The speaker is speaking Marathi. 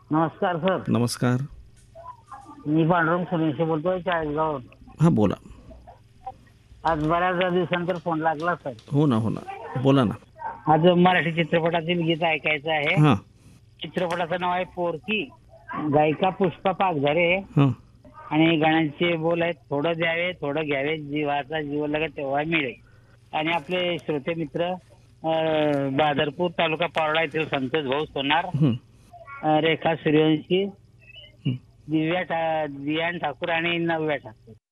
नमस्कार सर. नमस्कार. मी पांडुरंग सुरेश बोलतोय चाळीसगाव. हां, बोला. आज बऱ्याच दिवसांतर फोन लागला सर. हो ना, हो ना. बोला ना. आज मराठी चित्रपटातील गीत ऐकायचं आहे. हां, चित्रपटाचं नाव आहे पोरकी. गायिका पुष्पा पागधरे हां. आणि गाण्यांचे बोल आहेत, थोडं द्यावे थोडं घ्यावे, जीवाचा जीव लगे तेव्हा मिळेल. आणि आपले श्रोते मित्र बादरपूर तालुका पारोळा येथील संतोष भाऊ सोनार, हं, रेखा सूर्यवंशी, हं. दियान ठाकूर आणि नव्या ठाकूर.